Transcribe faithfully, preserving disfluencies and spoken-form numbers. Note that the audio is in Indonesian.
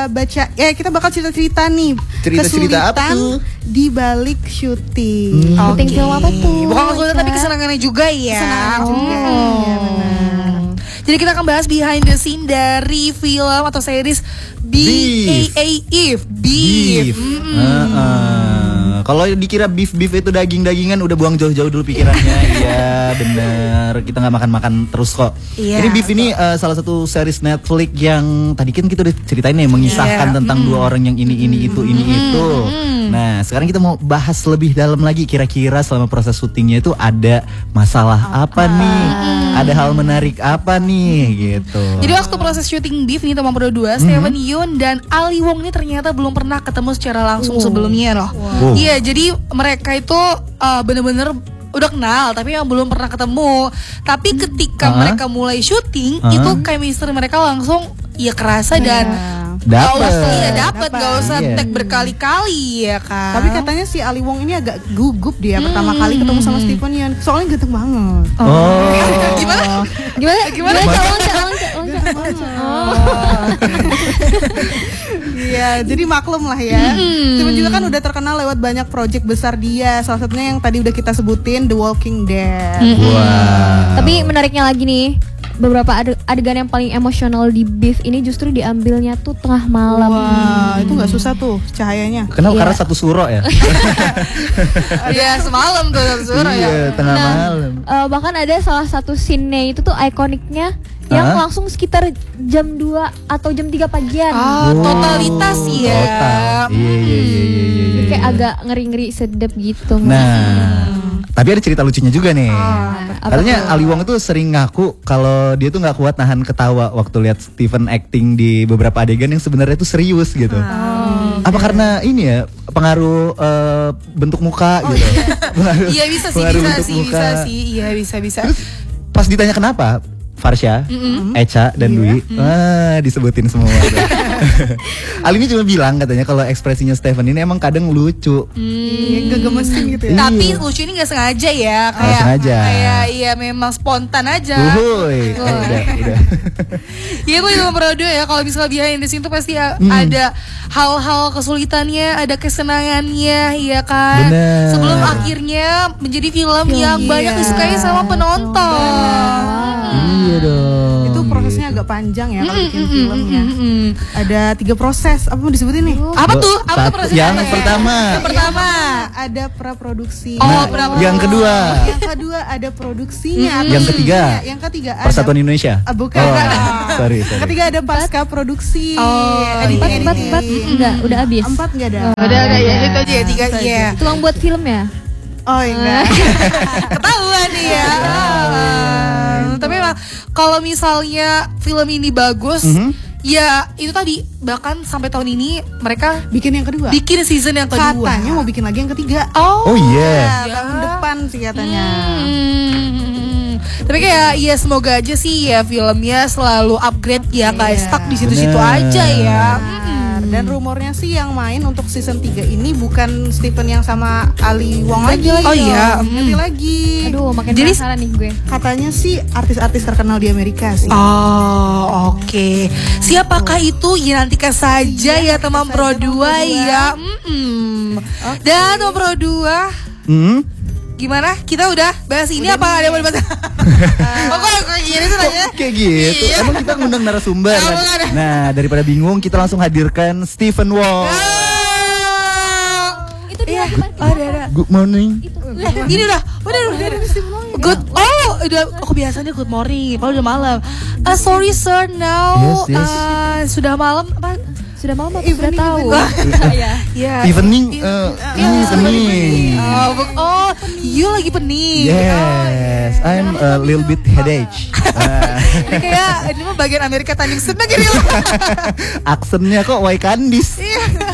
baca, ya kita bakal cerita-cerita nih Cerita-cerita apa tuh? di balik syuting. Hmm. Syuting film apa tuh? Bukan kesulitan tapi kesenangannya juga ya. Kesenangan juga, Oh. iya benar. Jadi kita akan bahas behind the scene dari film atau series B A A If Beef. Beef. Uh-uh. Kalau dikira beef beef itu daging dagingan, udah buang jauh-jauh dulu pikirannya. Iya bener, kita nggak makan-makan terus kok. Iya, Ini Beef ini uh, salah satu series Netflix yang tadi kan kita udah ceritain ya, mengisahkan Iya. tentang Mm. dua orang yang ini ini itu ini Mm. itu. Mm. Nah sekarang kita mau bahas lebih dalam lagi, kira-kira selama proses syutingnya itu ada masalah apa nih, ada hal menarik apa nih gitu. Jadi waktu proses syuting Beef nih teman berdua, Steven Yeun dan Ali Wong ini ternyata belum pernah ketemu secara langsung sebelumnya loh. Wow. Iya, jadi mereka itu uh, bener-bener udah kenal tapi yang belum pernah ketemu. Tapi ketika Uh-huh. mereka mulai syuting, Uh-huh. itu chemistry mereka langsung ya kerasa dan Iya. gak Dapet. usah iya dapet, Dapet. gak usah Iya. tag berkali-kali ya kan. Tapi katanya si Ali Wong ini agak gugup dia pertama kali ketemu sama Steven Yeun. Soalnya ganteng banget. Oh. gimana? Gimana? Gimana? Gimana? Loncat, loncat, loncat, loncat. Iya, jadi maklum lah ya. Steven juga kan udah terkenal lewat banyak project besar dia. Salah satunya yang tadi udah kita sebutin, The Walking Dead. Wow. Tapi menariknya lagi nih, beberapa ade- adegan yang paling emosional di Beef ini justru diambilnya tuh tengah malam. Wah, itu nggak susah tuh cahayanya. Kenapa? Iya. Karena satu suro ya? Iya semalam tuh suara ya. Iya, tengah Nah, malam. eh, bahkan ada salah satu scene-nya itu tuh ikoniknya yang Hah? langsung sekitar jam dua atau jam tiga pagian. Ah, Oh, totalitas ya. total. Iya, iya, iya, iya, iya, iya. Kayak agak ngeri-ngeri sedep gitu. Nah, tapi ada cerita lucunya juga nih. Apa Katanya tuh? Ali Wong itu sering ngaku kalau dia tuh nggak kuat nahan ketawa waktu lihat Steven acting di beberapa adegan yang sebenarnya itu serius gitu. Apa karena ini ya pengaruh eh, bentuk muka gitu? Pengaruh- Iya bisa sih, pengaruh bisa bentuk sih, muka. bisa sih. Iya bisa bisa. Pas ditanya kenapa, Farsha, Echa, dan Dwi, ah, disebutin semua. Ali ini cuma bilang katanya kalau ekspresinya Steven ini emang kadang lucu. Iya, gegemesin gitu ya. Tapi lucu ini nggak sengaja ya, Nggak kayak sengaja. kayak iya memang spontan aja. Uhuy, eh, udah, udah. Iya gue juga pernah ya kalau misalnya behind the scene tuh pasti ya Hmm. ada hal-hal kesulitannya, ada kesenangannya, iya kan. Bener. Sebelum akhirnya menjadi film yang Iya. banyak disukai sama penonton. Iya dong. Itu prosesnya gitu. agak panjang ya kalau bikin filmnya. Mm-mm. Ada tiga proses. Apa mau disebutin nih? Apa tuh? Apa tuh Satu- prosesnya? yang ya? pertama. Yang pertama. Ada praproduksi. Oh, Nah, berapa? yang kedua, Yang kedua ada produksinya. atau Yang ketiga. syutingnya. Yang ketiga ada Persatuan Indonesia. Ah, bukan. Oh, sorry, sorry. Ketiga ada pasca produksi. Oh, editing, Empat, empat, editing. empat, enggak, udah habis. Empat enggak ada. Udah ada ya itu aja ya tiga Itu iya. Tuang buat film ya? Oh enggak. Ketahuan nih ya. Ah, Tapi emang kalau misalnya film ini bagus, Mhm. ya itu tadi bahkan sampai tahun ini mereka Bikin yang kedua. bikin season yang kedua. Katanya mau bikin lagi yang ketiga. Oh, Oh, iya. Nah, tahun depan sih katanya. Hmm. Tapi kayak ya semoga aja sih ya filmnya selalu upgrade ya, nggak Iya. stuck di situ-situ Bener. aja ya. Benar. Dan rumornya sih yang main untuk season tiga ini bukan Steven yang sama Ali Wong lagi. Oh iya. Ganti lagi. Aduh, makin Jadi- penasaran nih gue. Katanya sih artis-artis terkenal di Amerika sih. Oh oke. Siapakah itu? Ya nantikan saja ya teman Pro dua ya. Mm-mm. Dan teman Pro dua Hmm? gimana? Kita udah bahas ini apa ada yang mau dibahas? Oh, kok kayak gini tuh nanya? Kayak gitu. Iya. Emang kita ngundang narasumber kan? Emang ada. Nah, daripada bingung kita langsung hadirkan Steven Wong. Itu dia Iya, gimana? ada ada. Good morning. Eh, ini udah, udah, udah, udah, good. Oh, udah. Aku biasanya good morning. Padahal udah malam. Uh, sorry sir, now Yes, yes. uh, sudah malam. Apa? Sudah malam apa sudah tahu? Iya. Ya. Evening, eh, ini evening. Oh, bu- oh, you lagi pening. Yes, I'm a little bit headache. Ah, Ini kayak ini mah bagian Amerika tanding seneng gitu. aksennya kok Waikandis. Iya.